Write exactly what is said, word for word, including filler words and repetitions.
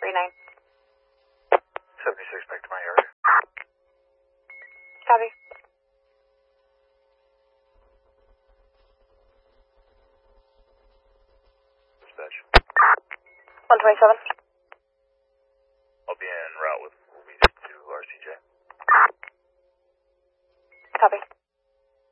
three nine. seventy-six back to my area. Copy. Dispatch. one twenty-seven.